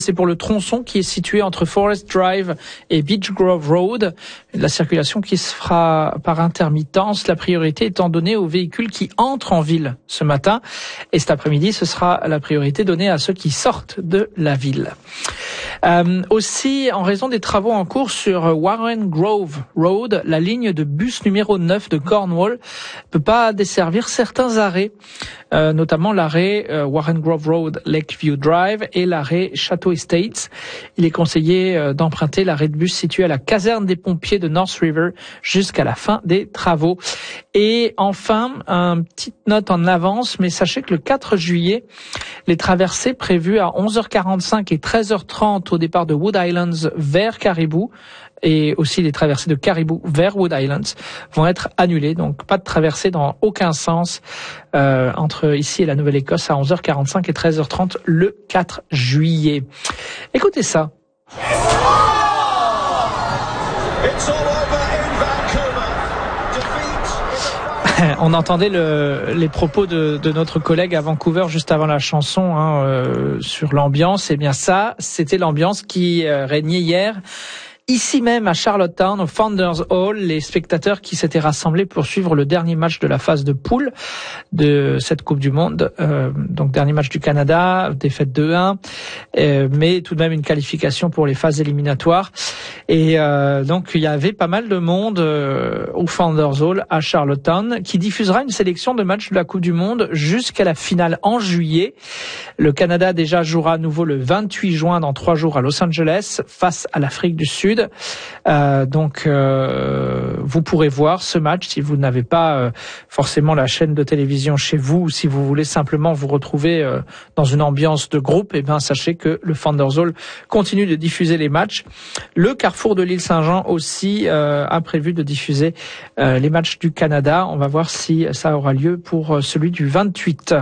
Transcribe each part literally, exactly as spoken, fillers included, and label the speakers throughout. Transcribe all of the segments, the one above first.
Speaker 1: C'est pour le tronçon qui est situé entre Forest Drive et Beech Grove Road. La circulation qui se fera par intermittence, la priorité étant donnée aux véhicules qui entrent en ville ce matin. Et cet après-midi, ce sera la priorité donnée à ceux qui sortent de la ville. Euh, aussi, en raison des travaux en cours sur Warren Grove Road, la ligne de bus numéro neuf de Cornwall peut pas desservir certains arrêts, euh, notamment l'arrêt euh, Warren Grove Road Lakeview Drive et l'arrêt Château Estates. Il est conseillé euh, d'emprunter l'arrêt de bus situé à la caserne des pompiers de North River jusqu'à la fin des travaux. Et enfin, une petite note en avance, mais sachez que le quatre juillet, les traversées prévues à onze heures quarante-cinq et treize heures trente au départ de Wood Islands vers Caribou, et aussi les traversées de Caribou vers Wood Islands vont être annulées. Donc pas de traversée dans aucun sens euh, entre ici et la Nouvelle-Écosse à onze heures quarante-cinq et treize heures trente le quatre juillet. Écoutez ça. On entendait le, les propos de, de notre collègue à Vancouver juste avant la chanson hein, euh, sur l'ambiance. Eh bien ça, c'était l'ambiance qui euh, régnait hier. Ici même à Charlottetown, au Founders Hall, les spectateurs qui s'étaient rassemblés pour suivre le dernier match de la phase de poule de cette Coupe du Monde, euh, donc dernier match du Canada, défaite deux un, euh, mais tout de même une qualification pour les phases éliminatoires. Et euh, donc il y avait pas mal de monde euh, au Founders Hall à Charlottetown qui diffusera une sélection de matchs de la Coupe du Monde jusqu'à la finale en juillet. Le Canada déjà jouera à nouveau le vingt-huit juin dans trois jours à Los Angeles face à l'Afrique du Sud. Euh, donc euh, vous pourrez voir ce match si vous n'avez pas euh, forcément la chaîne de télévision chez vous, ou si vous voulez simplement vous retrouver euh, dans une ambiance de groupe. Et bien sachez que le Founders Hall continue de diffuser les matchs. Le Carrefour de l'île Saint-Jean aussi euh, a prévu de diffuser euh, les matchs du Canada. On va voir si ça aura lieu pour euh, celui du vingt-huit.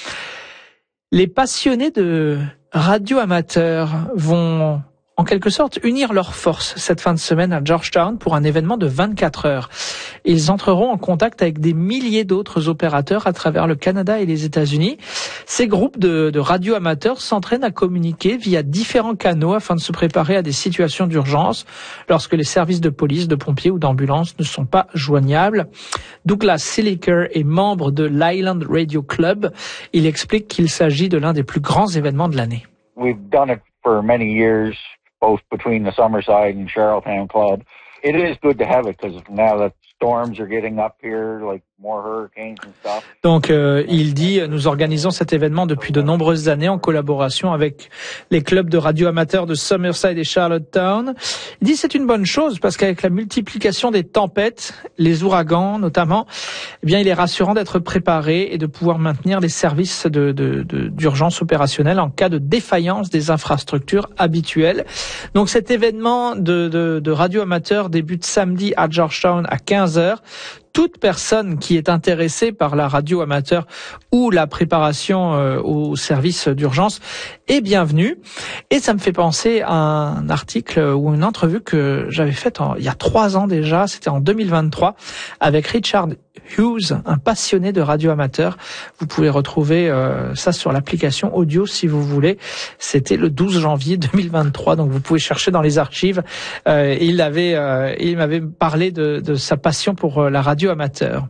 Speaker 1: Les passionnés de radio amateurs vont en quelque sorte unir leurs forces cette fin de semaine à Georgetown pour un événement de vingt-quatre heures. Ils entreront en contact avec des milliers d'autres opérateurs à travers le Canada et les États-Unis. Ces groupes de, de radio amateurs s'entraînent à communiquer via différents canaux afin de se préparer à des situations d'urgence lorsque les services de police, de pompiers ou d'ambulance ne sont pas joignables. Douglas Siliker est membre de l'Island Radio Club. Il explique qu'il s'agit de l'un des plus grands événements de l'année.
Speaker 2: We've done it for many years, both between the Summerside and Charlottetown Club. It is good to have it because now that storms are getting up here, like more hurricanes and stuff.
Speaker 1: Donc, euh, il dit, nous organisons cet événement depuis de nombreuses années en collaboration avec les clubs de radio amateurs de Summerside et Charlottetown. Il dit c'est une bonne chose parce qu'avec la multiplication des tempêtes, les ouragans notamment, eh bien, il est rassurant d'être préparé et de pouvoir maintenir les services de, de, de, d'urgence opérationnelle en cas de défaillance des infrastructures habituelles. Donc, cet événement de, de, de radio amateurs débute samedi à Georgetown à quinze heures. Toute personne qui est intéressée par la radio amateur ou la préparation euh, au service d'urgence est bienvenue. Et ça me fait penser à un article ou une entrevue que j'avais faite en, il y a trois ans déjà, c'était en deux mille vingt-trois, avec Richard Hughes, un passionné de radio amateur. Vous pouvez retrouver euh, ça sur l'application audio si vous voulez. C'était le douze janvier deux mille vingt-trois, donc vous pouvez chercher dans les archives. Euh, il avait, euh, il m'avait parlé de, de sa passion pour euh, la radio amateur.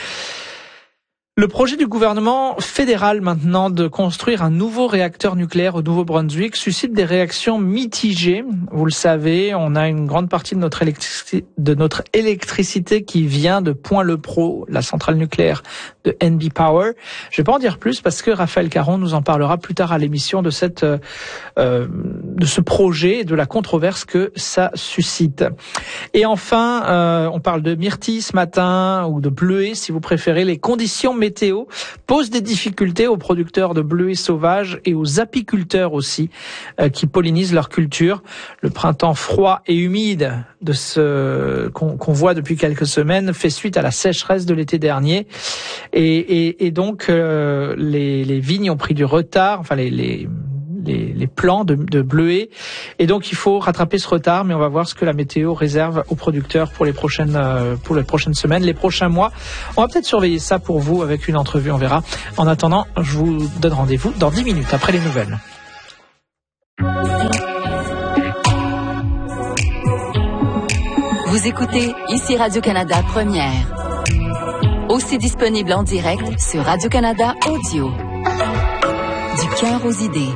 Speaker 1: Le projet du gouvernement fédéral maintenant de construire un nouveau réacteur nucléaire au Nouveau-Brunswick suscite des réactions mitigées. Vous le savez, on a une grande partie de notre électricité, de notre électricité qui vient de Point-le-Pro, la centrale nucléaire de N B Power. Je vais pas en dire plus parce que Raphaël Caron nous en parlera plus tard à l'émission de cette euh, de ce projet et de la controverse que ça suscite. Et enfin, euh, on parle de myrtille ce matin ou de bleuet si vous préférez. Les conditions météo posent des difficultés aux producteurs de bleuets sauvages et aux apiculteurs aussi euh, qui pollinisent leur culture. Le printemps froid et humide de ce qu'on, qu'on voit depuis quelques semaines fait suite à la sécheresse de l'été dernier et, et, et donc euh, les, les vignes ont pris du retard, enfin les, les Les, les plants de, de bleuets. Et donc, il faut rattraper ce retard, mais on va voir ce que la météo réserve aux producteurs pour les prochaines, euh, pour les prochaines semaines, les prochains mois. On va peut-être surveiller ça pour vous avec une entrevue, on verra. En attendant, je vous donne rendez-vous dans dix minutes après les nouvelles.
Speaker 3: Vous écoutez ici Radio-Canada Première. Aussi disponible en direct sur Radio-Canada Audio. Du cœur aux idées.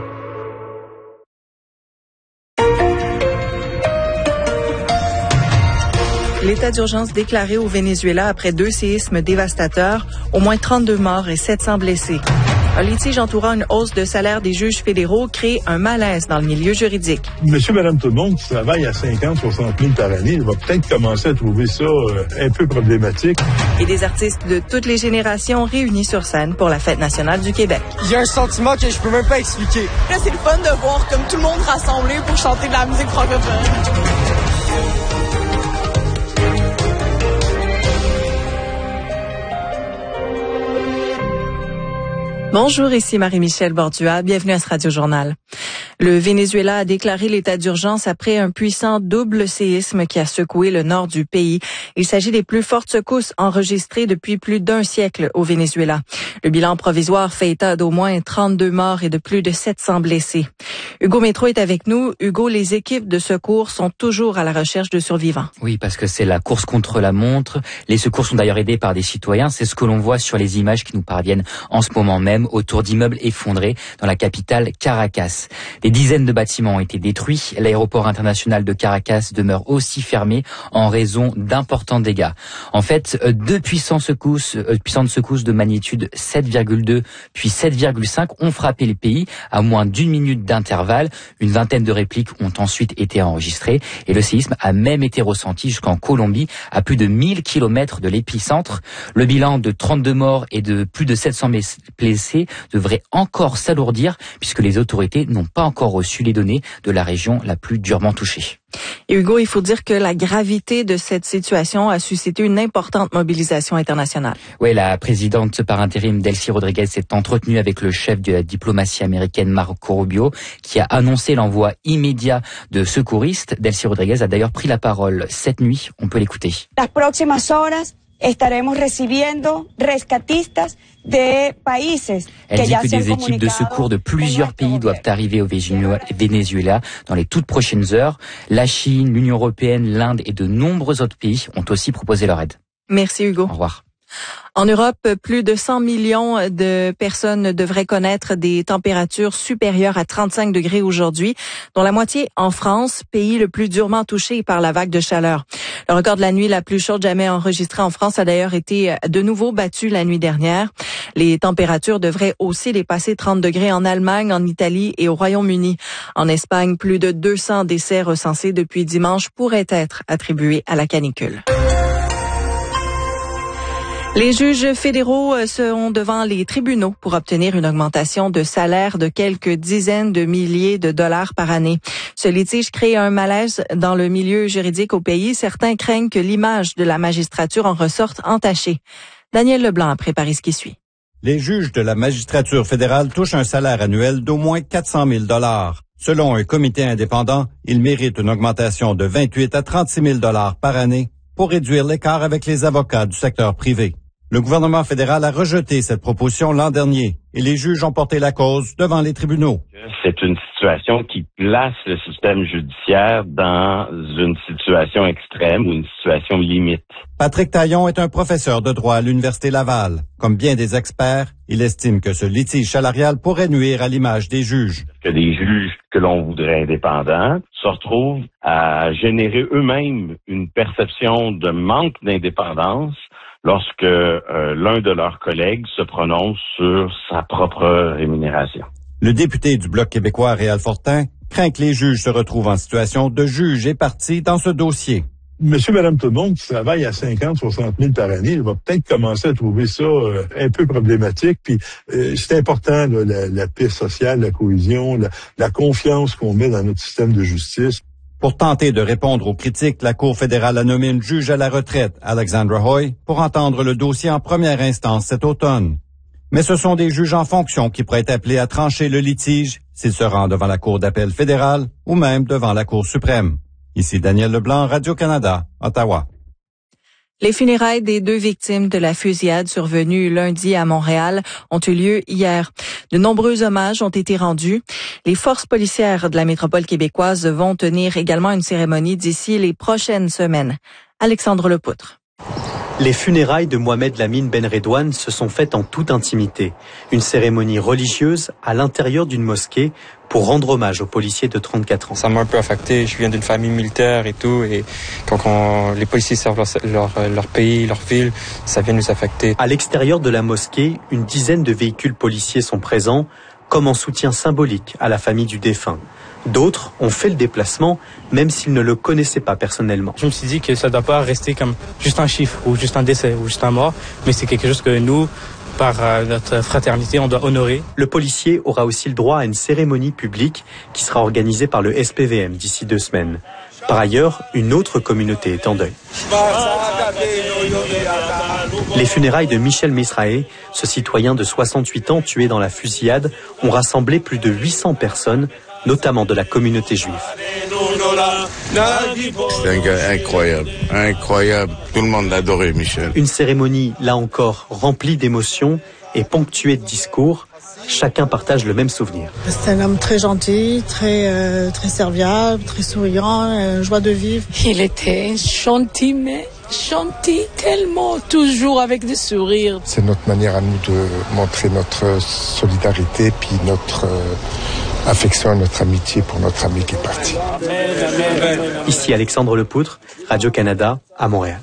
Speaker 4: L'état d'urgence déclaré au Venezuela après deux séismes dévastateurs, au moins trente-deux morts et sept cents blessés. Un litige entourant une hausse de salaire des juges fédéraux crée un malaise dans le milieu juridique.
Speaker 5: Monsieur, madame, tout le monde qui travaille à cinquante, soixante mille par année va peut-être commencer à trouver ça euh, un peu problématique.
Speaker 4: Et des artistes de toutes les générations réunis sur scène pour la Fête nationale du Québec.
Speaker 6: Il y a un sentiment que je peux même pas expliquer.
Speaker 7: Là, c'est le fun de voir comme tout le monde rassemblé pour chanter de la musique francophone.
Speaker 4: Bonjour, ici Marie-Michel Bordua. Bienvenue à ce Radio-Journal. Le Venezuela a déclaré l'état d'urgence après un puissant double séisme qui a secoué le nord du pays. Il s'agit des plus fortes secousses enregistrées depuis plus d'un siècle au Venezuela. Le bilan provisoire fait état d'au moins trente-deux morts et de plus de sept cents blessés. Hugo Métro est avec nous. Hugo, les équipes de secours sont toujours à la recherche de survivants.
Speaker 8: Oui, parce que c'est la course contre la montre. Les secours sont d'ailleurs aidés par des citoyens. C'est ce que l'on voit sur les images qui nous parviennent en ce moment même autour d'immeubles effondrés dans la capitale Caracas. Des dizaines de bâtiments ont été détruits. L'aéroport international de Caracas demeure aussi fermé en raison d'importants dégâts. En fait, deux puissantes secousses, euh, puissantes secousses de magnitude sept virgule deux puis sept virgule cinq ont frappé le pays à moins d'une minute d'intervalle. Une vingtaine de répliques ont ensuite été enregistrées et le séisme a même été ressenti jusqu'en Colombie, à plus de mille kilomètres de l'épicentre. Le bilan de trente-deux morts et de plus de sept cents blessés devrait encore s'alourdir puisque les autorités n'ont pas encore reçu les données de la région la plus durement touchée.
Speaker 4: Et Hugo, il faut dire que la gravité de cette situation a suscité une importante mobilisation internationale.
Speaker 8: Oui, la présidente par intérim Delcy Rodriguez s'est entretenue avec le chef de la diplomatie américaine Marco Rubio, qui a annoncé l'envoi immédiat de secouristes. Delcy Rodriguez a d'ailleurs pris la parole cette nuit. On peut l'écouter.
Speaker 9: Las próximas horas estaremos recibiendo rescatistas de países.
Speaker 8: Elle dit que des équipes de secours de plusieurs pays doivent arriver au Venezuela dans les toutes prochaines heures. La Chine, l'Union européenne, l'Inde et de nombreux autres pays ont aussi proposé leur aide.
Speaker 4: Merci Hugo.
Speaker 8: Au revoir.
Speaker 4: En Europe, plus de cent millions de personnes devraient connaître des températures supérieures à trente-cinq degrés aujourd'hui, dont la moitié en France, pays le plus durement touché par la vague de chaleur. Le record de la nuit la plus chaude jamais enregistrée en France a d'ailleurs été de nouveau battu la nuit dernière. Les températures devraient aussi dépasser trente degrés en Allemagne, en Italie et au Royaume-Uni. En Espagne, plus de deux cents décès recensés depuis dimanche pourraient être attribués à la canicule. Les juges fédéraux seront devant les tribunaux pour obtenir une augmentation de salaire de quelques dizaines de milliers de dollars par année. Ce litige crée un malaise dans le milieu juridique au pays. Certains craignent que l'image de la magistrature en ressorte entachée. Daniel Leblanc a préparé ce qui suit.
Speaker 10: Les juges de la magistrature fédérale touchent un salaire annuel d'au moins quatre cent mille dollars. Selon un comité indépendant, ils méritent une augmentation de vingt-huit à trente-six mille dollars par année pour réduire l'écart avec les avocats du secteur privé. Le gouvernement fédéral a rejeté cette proposition l'an dernier et les juges ont porté la cause devant les tribunaux.
Speaker 11: C'est une situation qui place le système judiciaire dans une situation extrême ou une situation limite.
Speaker 10: Patrick Taillon est un professeur de droit à l'Université Laval. Comme bien des experts, il estime que ce litige salarial pourrait nuire à l'image des juges.
Speaker 11: Que des juges que l'on voudrait indépendants se retrouvent à générer eux-mêmes une perception de manque d'indépendance lorsque euh, l'un de leurs collègues se prononce sur sa propre rémunération.
Speaker 10: Le député du Bloc québécois, Réal Fortin, craint que les juges se retrouvent en situation de juge et partie dans ce dossier.
Speaker 5: Monsieur, madame, tout le monde qui travaille à cinquante, soixante mille par année va peut-être commencer à trouver ça euh, un peu problématique. Puis euh, c'est important, là, la, la paix sociale, la cohésion, la, la confiance qu'on met dans notre système de justice.
Speaker 10: Pour tenter de répondre aux critiques, la Cour fédérale a nommé une juge à la retraite, Alexandra Hoy, pour entendre le dossier en première instance cet automne. Mais ce sont des juges en fonction qui pourraient être appelés à trancher le litige s'ils se rendent devant la Cour d'appel fédérale ou même devant la Cour suprême. Ici Daniel Leblanc, Radio-Canada, Ottawa.
Speaker 4: Les funérailles des deux victimes de la fusillade survenue lundi à Montréal ont eu lieu hier. De nombreux hommages ont été rendus. Les forces policières de la métropole québécoise vont tenir également une cérémonie d'ici les prochaines semaines. Alexandre Lepoutre.
Speaker 12: Les funérailles de Mohamed Lamine Ben Redouane se sont faites en toute intimité. Une cérémonie religieuse à l'intérieur d'une mosquée pour rendre hommage aux policiers de trente-quatre ans.
Speaker 6: Ça m'a un peu affecté. Je viens d'une famille militaire et tout. Et quand on, les policiers servent leur, leur, leur pays, leur ville, ça vient nous affecter.
Speaker 12: À l'extérieur de la mosquée, une dizaine de véhicules policiers sont présents, comme en soutien symbolique à la famille du défunt. D'autres ont fait le déplacement, même s'ils ne le connaissaient pas personnellement.
Speaker 13: Je me suis dit que ça ne doit pas rester comme juste un chiffre, ou juste un décès, ou juste un mort, mais c'est quelque chose que nous, par notre fraternité, on doit honorer.
Speaker 12: Le policier aura aussi le droit à une cérémonie publique qui sera organisée par le S P V M d'ici deux semaines. Par ailleurs, une autre communauté est en deuil. Les funérailles de Michel Mesraé, ce citoyen de soixante-huit ans tué dans la fusillade, ont rassemblé plus de huit cents personnes, notamment de la communauté juive.
Speaker 14: C'est un gars incroyable, incroyable. Tout le monde l'adorait, Michel.
Speaker 12: Une cérémonie, là encore, remplie d'émotions et ponctuée de discours. Chacun partage le même souvenir.
Speaker 15: C'est un homme très gentil, très euh, très serviable, très souriant, euh, joie de vivre.
Speaker 16: Il était gentil, mais gentil tellement, toujours avec des sourires.
Speaker 17: C'est notre manière à nous de montrer notre solidarité puis notre euh, affection, notre amitié pour notre ami qui est parti.
Speaker 12: Ici Alexandre Lepoutre, Radio-Canada, à Montréal.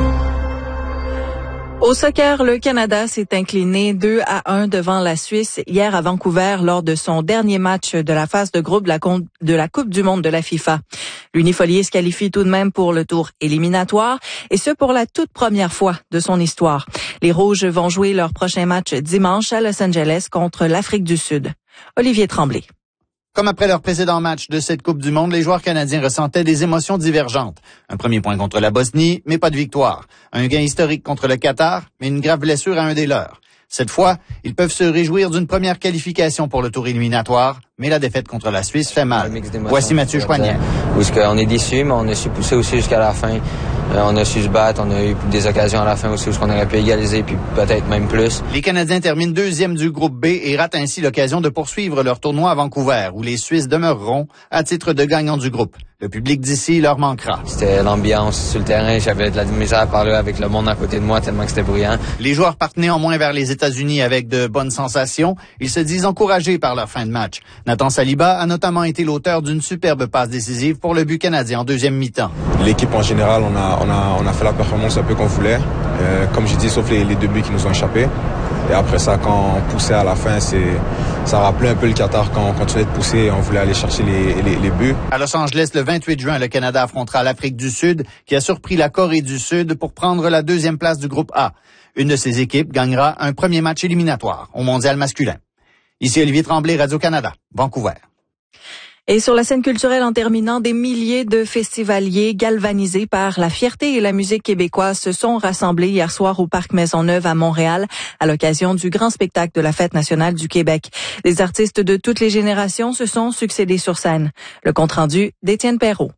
Speaker 4: Au soccer, le Canada s'est incliné deux à un devant la Suisse hier à Vancouver lors de son dernier match de la phase de groupe de la, de la Coupe du monde de la FIFA. L'Unifolier se qualifie tout de même pour le tour éliminatoire, et ce pour la toute première fois de son histoire. Les Rouges vont jouer leur prochain match dimanche à Los Angeles contre l'Afrique du Sud. Olivier Tremblay.
Speaker 18: Comme après leur précédent match de cette Coupe du monde, les joueurs canadiens ressentaient des émotions divergentes. Un premier point contre la Bosnie, mais pas de victoire. Un gain historique contre le Qatar, mais une grave blessure à un des leurs. Cette fois, ils peuvent se réjouir d'une première qualification pour le tour éliminatoire, mais la défaite contre la Suisse fait mal. Voici Mathieu Choignard.
Speaker 19: Où est-ce qu'on est déçus, mais on a su pousser aussi jusqu'à la fin. Euh, on a su se battre, on a eu des occasions à la fin aussi où on aurait pu égaliser, puis peut-être même plus.
Speaker 18: Les Canadiens terminent deuxième du groupe B et ratent ainsi l'occasion de poursuivre leur tournoi à Vancouver, où les Suisses demeureront à titre de gagnants du groupe. Le public d'ici leur manquera.
Speaker 19: C'était l'ambiance sur le terrain, j'avais de la misère à parler avec le monde à côté de moi tellement que c'était bruyant.
Speaker 18: Les joueurs partent néanmoins vers les États-Unis avec de bonnes sensations. Ils se disent encouragés par leur fin de match. Nathan Saliba a notamment été l'auteur d'une superbe passe décisive pour le but canadien en deuxième mi-temps.
Speaker 20: L'équipe en général, on a, on a, on a fait la performance un peu qu'on voulait. Euh, comme j'ai dit, sauf les, les deux buts qui nous ont échappé. Et après ça, quand on poussait à la fin, c'est, ça rappelait un peu le Qatar quand on continuait de pousser et on voulait aller chercher les, les, les buts.
Speaker 18: À Los Angeles, le vingt-huit juin, le Canada affrontera l'Afrique du Sud, qui a surpris la Corée du Sud pour prendre la deuxième place du groupe A. Une de ces équipes gagnera un premier match éliminatoire au mondial masculin. Ici Olivier Tremblay, Radio-Canada, Vancouver.
Speaker 4: Et sur la scène culturelle, en terminant, des milliers de festivaliers galvanisés par la fierté et la musique québécoise se sont rassemblés hier soir au Parc Maisonneuve à Montréal à l'occasion du grand spectacle de la Fête nationale du Québec. Des artistes de toutes les générations se sont succédés sur scène. Le compte-rendu d'Étienne Perrault.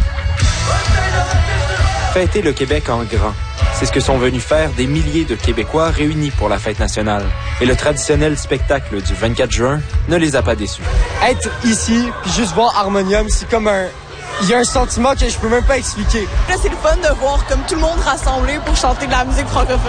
Speaker 21: Fêter le Québec en grand. C'est ce que sont venus faire des milliers de Québécois réunis pour la Fête nationale. Et le traditionnel spectacle du vingt-quatre juin ne les a pas déçus.
Speaker 6: Être ici, puis juste voir Harmonium, c'est comme un... Il y a un sentiment que je peux même pas expliquer.
Speaker 7: Là, c'est le fun de voir comme tout le monde rassemblé pour chanter de la musique francophone.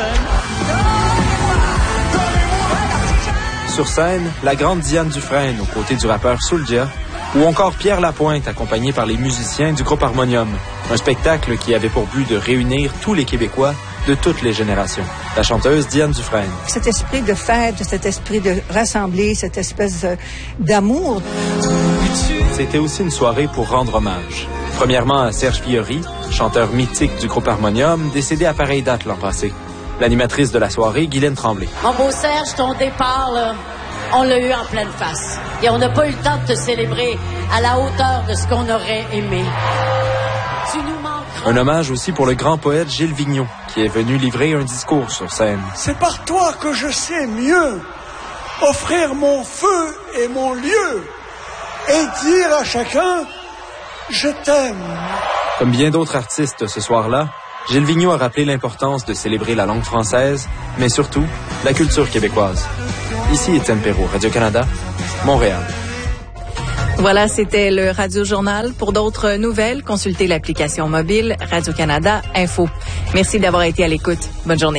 Speaker 21: Sur scène, la grande Diane Dufresne aux côtés du rappeur Soulja, ou encore Pierre Lapointe accompagné par les musiciens du groupe Harmonium. Un spectacle qui avait pour but de réunir tous les Québécois de toutes les générations. La chanteuse Diane Dufresne.
Speaker 22: Cet esprit de fête, cet esprit de rassembler, cette espèce d'amour.
Speaker 21: C'était aussi une soirée pour rendre hommage. Premièrement à Serge Fiori, chanteur mythique du groupe Harmonium, décédé à pareille date l'an passé. L'animatrice de la soirée, Guylaine Tremblay.
Speaker 23: Mon beau Serge, ton départ, là, on l'a eu en pleine face. Et on n'a pas eu le temps de te célébrer à la hauteur de ce qu'on aurait aimé. Tu nous manques.
Speaker 21: Un hommage aussi pour le grand poète Gilles Vigneault, qui est venu livrer un discours sur scène.
Speaker 24: C'est par toi que je sais mieux offrir mon feu et mon lieu et dire à chacun « Je t'aime ».
Speaker 21: Comme bien d'autres artistes ce soir-là, Gilles Vigneault a rappelé l'importance de célébrer la langue française, mais surtout la culture québécoise. Ici Étienne Perrault, Radio-Canada, Montréal.
Speaker 4: Voilà, c'était le Radio-Journal. Pour d'autres nouvelles, consultez l'application mobile Radio-Canada Info. Merci d'avoir été à l'écoute. Bonne journée.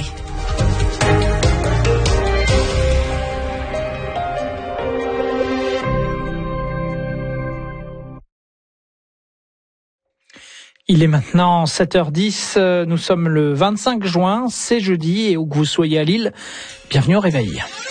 Speaker 1: Il est maintenant sept heures dix, nous sommes le vingt-cinq juin, c'est jeudi et où que vous soyez à Lille, bienvenue au réveil.